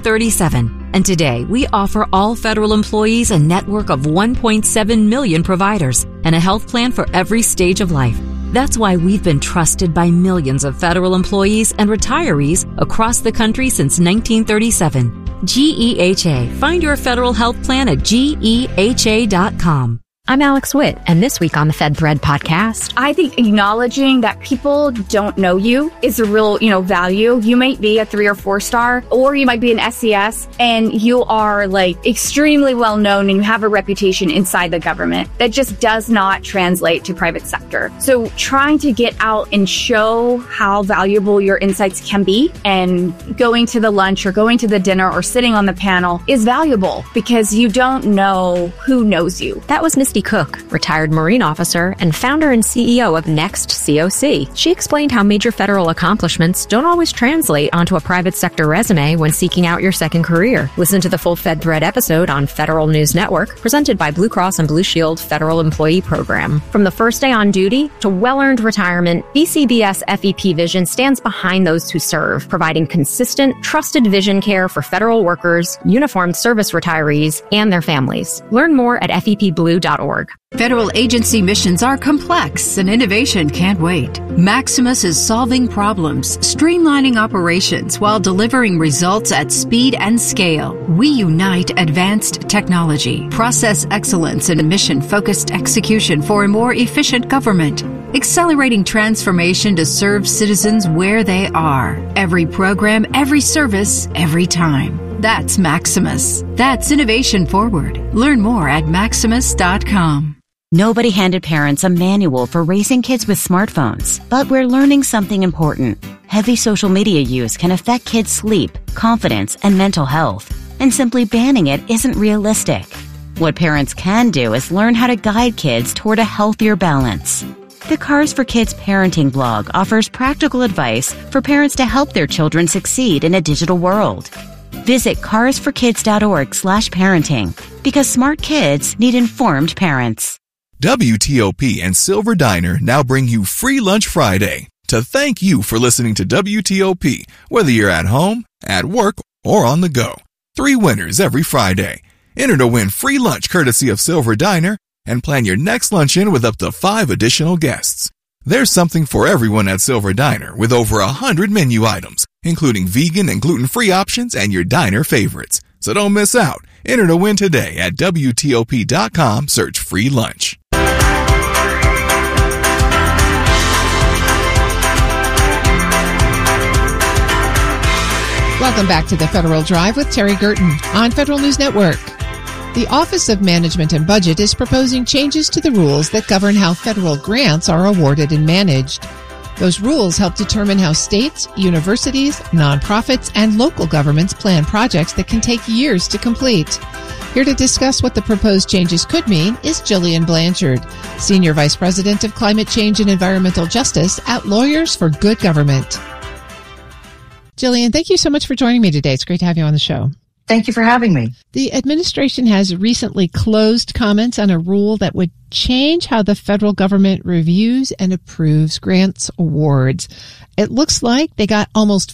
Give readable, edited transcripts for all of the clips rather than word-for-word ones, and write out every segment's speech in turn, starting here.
1937. And today, we offer all federal employees a network of 1.7 million providers and a health plan for every stage of life. That's why we've been trusted by millions of federal employees and retirees across the country since 1937. GEHA. Find your federal health plan at GEHA.com. I'm Alex Witt, and this week on the Fed Thread podcast, I think acknowledging that people don't know you is a real, value. You might be a 3 or 4 star, or you might be an SES, and you are extremely well known and you have a reputation inside the government. That just does not translate to private sector. So trying to get out and show how valuable your insights can be, and going to the lunch or going to the dinner or sitting on the panel is valuable because you don't know who knows you. That was Misty Cook, retired Marine officer and founder and CEO of Next COC. She explained how major federal accomplishments don't always translate onto a private sector resume when seeking out your second career. Listen to the full Fed Thread episode on Federal News Network, presented by Blue Cross and Blue Shield Federal Employee Program. From the first day on duty to well-earned retirement, BCBS FEP Vision stands behind those who serve, providing consistent, trusted vision care for federal workers, uniformed service retirees, and their families. Learn more at fepblue.org. Federal agency missions are complex and innovation can't wait. Maximus is solving problems, streamlining operations while delivering results at speed and scale. We unite advanced technology, process excellence, and mission-focused execution for a more efficient government. Accelerating transformation to serve citizens where they are. Every program, every service, every time. That's Maximus. That's innovation forward. Learn more at maximus.com. Nobody handed parents a manual for raising kids with smartphones, but we're learning something important. Heavy social media use can affect kids' sleep, confidence, and mental health, and simply banning it isn't realistic. What parents can do is learn how to guide kids toward a healthier balance. The Cars for Kids parenting blog offers practical advice for parents to help their children succeed in a digital world. Visit carsforkids.org/parenting, because smart kids need informed parents. WTOP and Silver Diner now bring you Free Lunch Friday to thank you for listening to WTOP, whether you're at home, at work, or on the go. 3 winners every Friday. Enter to win free lunch courtesy of Silver Diner and plan your next luncheon with up to 5 additional guests. There's something for everyone at Silver Diner with over 100 menu items, including vegan and gluten-free options and your diner favorites. So don't miss out. Enter to win today at WTOP.com. Search free lunch. Welcome back to the Federal Drive with Terry Gerton on Federal News Network. The Office of Management and Budget is proposing changes to the rules that govern how federal grants are awarded and managed. Those rules help determine how states, universities, nonprofits, and local governments plan projects that can take years to complete. Here to discuss what the proposed changes could mean is Jillian Blanchard, Senior Vice President of Climate Change and Environmental Justice at Lawyers for Good Government. Jillian, thank you so much for joining me today. It's great to have you on the show. Thank you for having me. The administration has recently closed comments on a rule that would change how the federal government reviews and approves grants awards. It looks like they got almost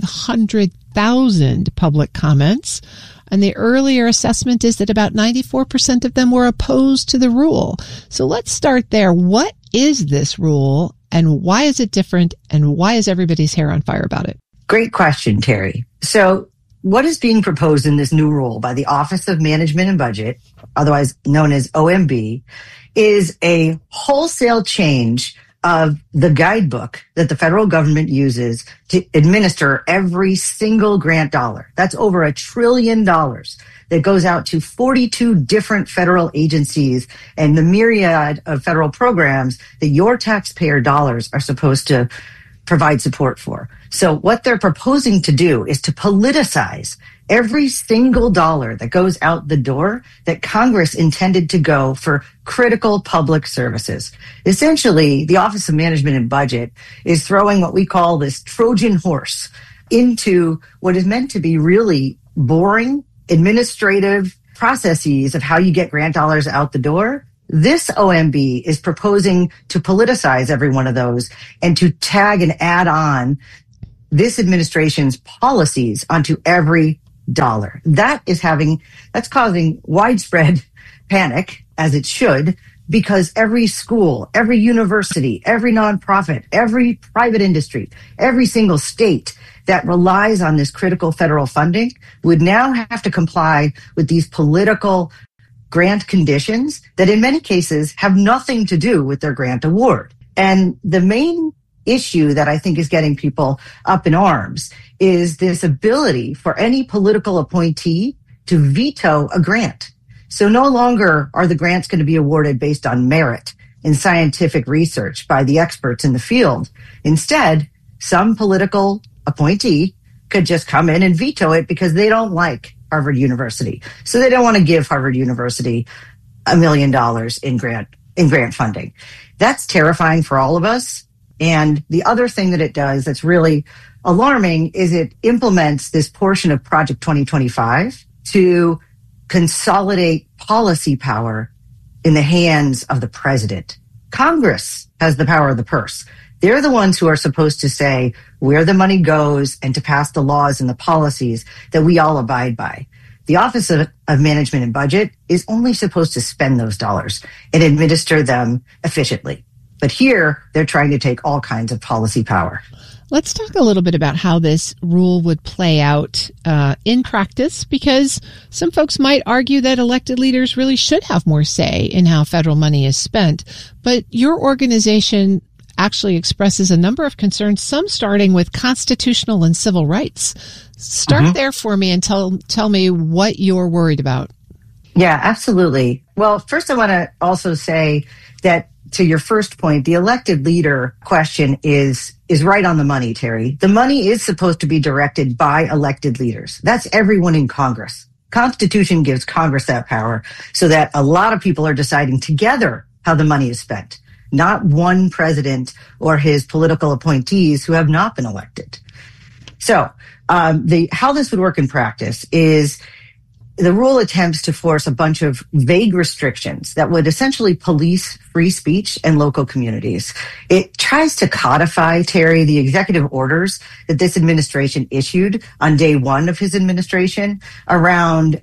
500,000 public comments, and the earlier assessment is that about 94% of them were opposed to the rule. So let's start there. What is this rule, and why is it different, and why is everybody's hair on fire about it? Great question, Terry. So what is being proposed in this new rule by the Office of Management and Budget, otherwise known as OMB, is a wholesale change of the guidebook that the federal government uses to administer every single grant dollar. That's over $1 trillion that goes out to 42 different federal agencies and the myriad of federal programs that your taxpayer dollars are supposed to provide support for. So what they're proposing to do is to politicize every single dollar that goes out the door that Congress intended to go for critical public services. Essentially, the Office of Management and Budget is throwing what we call this Trojan horse into what is meant to be really boring administrative processes of how you get grant dollars out the door. This OMB is proposing to politicize every one of those and to tag and add on this administration's policies onto every That's causing widespread panic, as it should, because every school, every university, every nonprofit, every private industry, every single state that relies on this critical federal funding would now have to comply with these political grant conditions that in many cases have nothing to do with their grant award. And the main issue that I think is getting people up in arms is this ability for any political appointee to veto a grant. So no longer are the grants going to be awarded based on merit in scientific research by the experts in the field. Instead, some political appointee could just come in and veto it because they don't like Harvard University. So they don't want to give Harvard University $1 million in grant funding. That's terrifying for all of us. And the other thing that it does that's really alarming is it implements this portion of Project 2025 to consolidate policy power in the hands of the president. Congress has the power of the purse. They're the ones who are supposed to say where the money goes and to pass the laws and the policies that we all abide by. The Office of Management and Budget is only supposed to spend those dollars and administer them efficiently. But here, they're trying to take all kinds of policy power. Let's talk a little bit about how this rule would play out in practice, because some folks might argue that elected leaders really should have more say in how federal money is spent. But your organization actually expresses a number of concerns, some starting with constitutional and civil rights. Start there for me and tell me what you're worried about. Yeah, absolutely. Well, first I want to also say that to your first point, the elected leader question is right on the money, Terry. The money is supposed to be directed by elected leaders. That's everyone in Congress. Constitution gives Congress that power so that a lot of people are deciding together how the money is spent, not one president or his political appointees who have not been elected. So how this would work in practice is the rule attempts to force a bunch of vague restrictions that would essentially police free speech and local communities. It tries to codify, Terry, the executive orders that this administration issued on day one of his administration around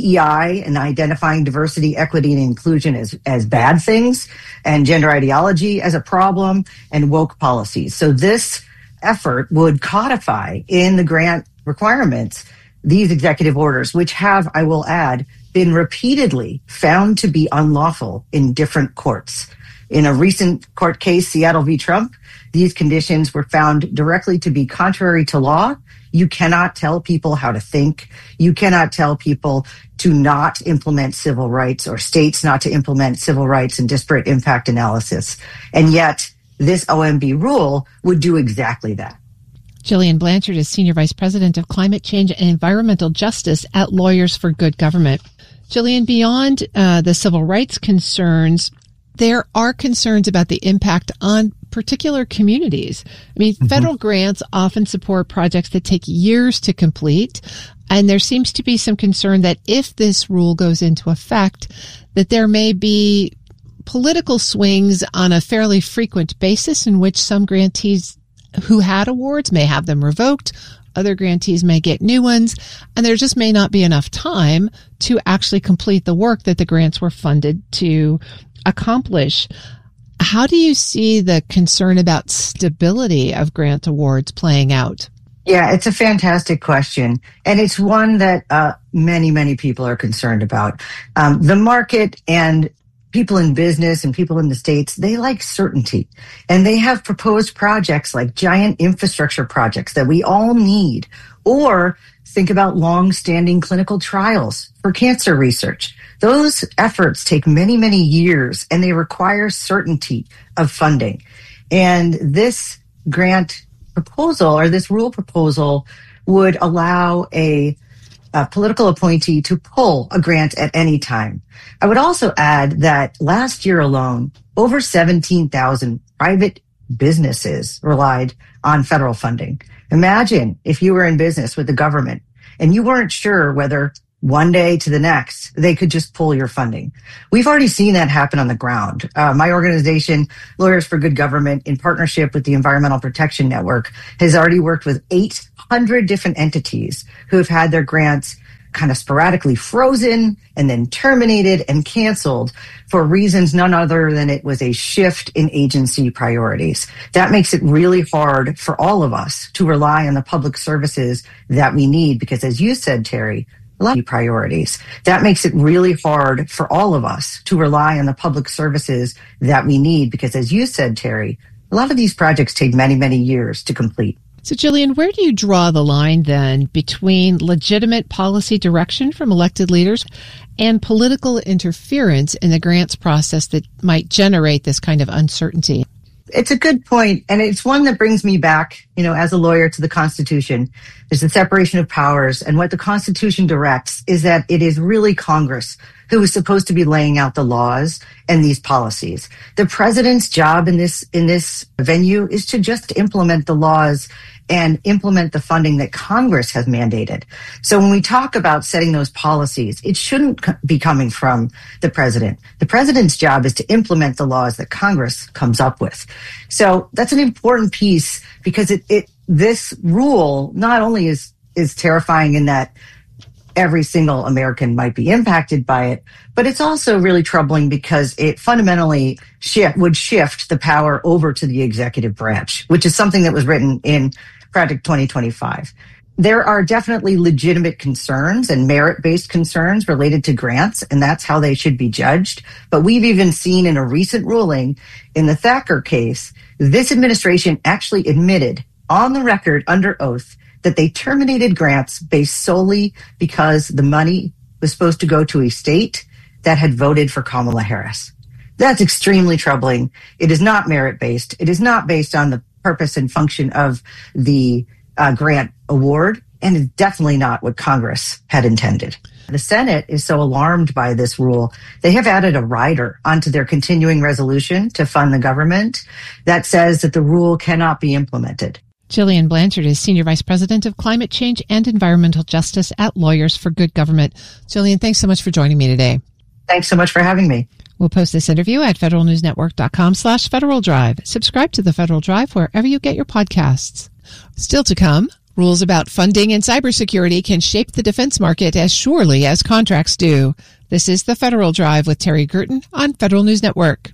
DEI and identifying diversity, equity, and inclusion as bad things, and gender ideology as a problem, and woke policies. So this effort would codify in the grant requirements these executive orders, which have, I will add, been repeatedly found to be unlawful in different courts. In a recent court case, Seattle v. Trump, these conditions were found directly to be contrary to law. You cannot tell people how to think. You cannot tell people to not implement civil rights or states not to implement civil rights and disparate impact analysis. And yet, this OMB rule would do exactly that. Jillian Blanchard is Senior Vice President of Climate Change and Environmental Justice at Lawyers for Good Government. Jillian, beyond the civil rights concerns, there are concerns about the impact on particular communities. I mean, federal grants often support projects that take years to complete, and there seems to be some concern that if this rule goes into effect, that there may be political swings on a fairly frequent basis in which some grantees who had awards may have them revoked, other grantees may get new ones, and there just may not be enough time to actually complete the work that the grants were funded to accomplish. How do you see the concern about stability of grant awards playing out? Yeah, it's a fantastic question. And it's one that many, many people are concerned about. The market and people in business and people in the states, they like certainty. And they have proposed projects like giant infrastructure projects that we all need. Or think about long-standing clinical trials for cancer research. Those efforts take many, many years, and they require certainty of funding. And this grant proposal, or this rule proposal, would allow a political appointee to pull a grant at any time. I would also add that last year alone, over 17,000 private businesses relied on federal funding. Imagine if you were in business with the government and you weren't sure whether one day to the next, they could just pull your funding. We've already seen that happen on the ground. My organization, Lawyers for Good Government, in partnership with the Environmental Protection Network, has already worked with 800 different entities who have had their grants kind of sporadically frozen and then terminated and canceled for reasons none other than it was a shift in agency priorities. That makes it really hard for all of us to rely on the public services that we need because, as you said, Terry, a lot of priorities. That makes it really hard for all of us to rely on the public services that we need because, as you said, Terry, a lot of these projects take many, many years to complete. So, Jillian, where do you draw the line then between legitimate policy direction from elected leaders and political interference in the grants process that might generate this kind of uncertainty? It's a good point, and it's one that brings me back, as a lawyer, to the Constitution. There's the separation of powers, and what the Constitution directs is that it is really Congress who is supposed to be laying out the laws and these policies. The president's job in this venue is to just implement the laws and implement the funding that Congress has mandated. So when we talk about setting those policies, it shouldn't be coming from the president. The president's job is to implement the laws that Congress comes up with. So that's an important piece because this rule not only is terrifying in that every single American might be impacted by it, but it's also really troubling because it fundamentally would shift the power over to the executive branch, which is something that was written in Project 2025. There are definitely legitimate concerns and merit-based concerns related to grants, and that's how they should be judged. But we've even seen in a recent ruling in the Thacker case, this administration actually admitted on the record under oath that they terminated grants based solely because the money was supposed to go to a state that had voted for Kamala Harris. That's extremely troubling. It is not merit-based. It is not based on the purpose and function of the grant award, and it's definitely not what Congress had intended. The Senate is so alarmed by this rule, they have added a rider onto their continuing resolution to fund the government that says that the rule cannot be implemented. Jillian Blanchard is Senior Vice President of Climate Change and Environmental Justice at Lawyers for Good Government. Jillian, thanks so much for joining me today. Thanks so much for having me. We'll post this interview at federalnewsnetwork.com/Federal Drive. Subscribe to the Federal Drive wherever you get your podcasts. Still to come, rules about funding and cybersecurity can shape the defense market as surely as contracts do. This is the Federal Drive with Terry Gerton on Federal News Network.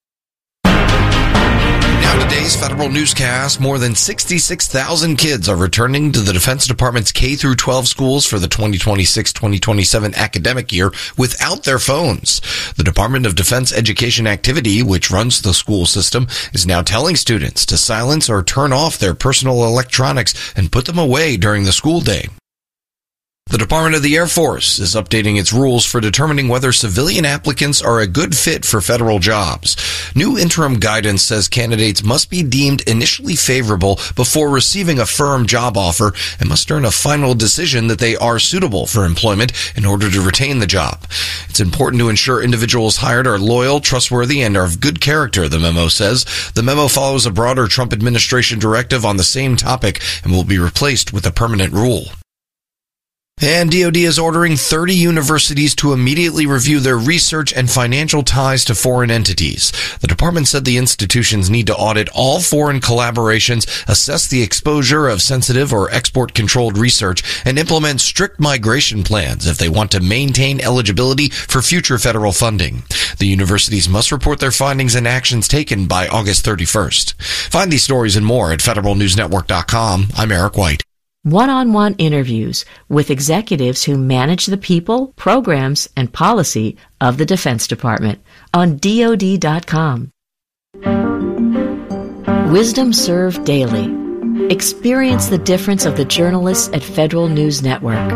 Now today's Federal Newscast, more than 66,000 kids are returning to the Defense Department's K-12 schools for the 2026-2027 academic year without their phones. The Department of Defense Education Activity, which runs the school system, is now telling students to silence or turn off their personal electronics and put them away during the school day. The Department of the Air Force is updating its rules for determining whether civilian applicants are a good fit for federal jobs. New interim guidance says candidates must be deemed initially favorable before receiving a firm job offer and must earn a final decision that they are suitable for employment in order to retain the job. It's important to ensure individuals hired are loyal, trustworthy, and are of good character, the memo says. The memo follows a broader Trump administration directive on the same topic and will be replaced with a permanent rule. And DoD is ordering 30 universities to immediately review their research and financial ties to foreign entities. The department said the institutions need to audit all foreign collaborations, assess the exposure of sensitive or export-controlled research, and implement strict migration plans if they want to maintain eligibility for future federal funding. The universities must report their findings and actions taken by August 31st. Find these stories and more at federalnewsnetwork.com. I'm Eric White. One-on-one interviews with executives who manage the people, programs, and policy of the Defense Department on DoD.com. Wisdom Served Daily. Experience the difference of the journalists at Federal News Network.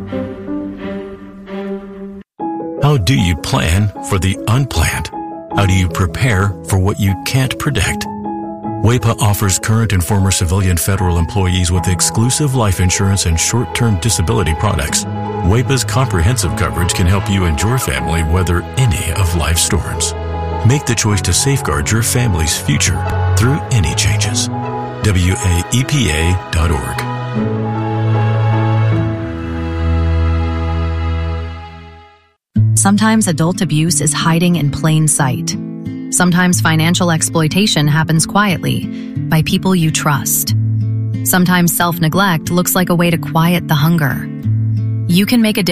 How do you plan for the unplanned? How do you prepare for what you can't predict? WEPA offers current and former civilian federal employees with exclusive life insurance and short-term disability products. WEPA's comprehensive coverage can help you and your family weather any of life's storms. Make the choice to safeguard your family's future through any changes. WAEPA.org. Sometimes adult abuse is hiding in plain sight. Sometimes financial exploitation happens quietly by people you trust. Sometimes self-neglect looks like a way to quiet the hunger. You can make a difference